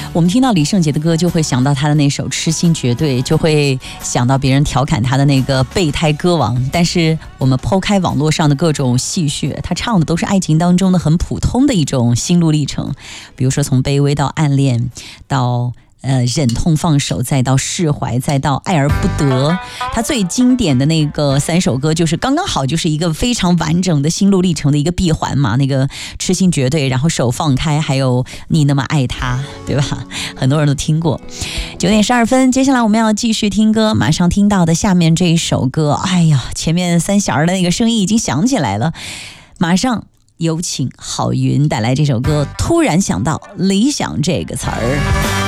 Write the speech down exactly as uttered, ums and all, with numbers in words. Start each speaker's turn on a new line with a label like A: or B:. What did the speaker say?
A: 我们听到李圣杰的歌，就会想到他的那首《痴心绝对》，就会想到别人调侃他的那个备胎歌王。但是我们剖开网络上的各种戏谑，他唱的都是爱情当中的很普通的一种心路历程，比如说从卑微到暗恋，到呃，忍痛放手，再到释怀，再到爱而不得。他最经典的那个三首歌，就是刚刚好，就是一个非常完整的心路历程的一个闭环嘛。那个痴心绝对，然后手放开，还有你那么爱他，对吧？很多人都听过。九点十二分，接下来我们要继续听歌，马上听到的下面这一首歌，哎呀，前面三弦的那个声音已经响起来了，马上有请郝云带来这首歌。突然想到理想这个词儿。